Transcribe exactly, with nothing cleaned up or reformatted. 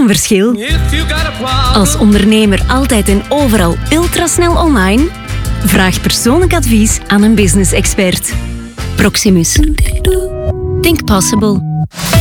verschil. Als ondernemer altijd en overal ultrasnel online? Vraag persoonlijk advies aan een business expert. Proximus. Think possible.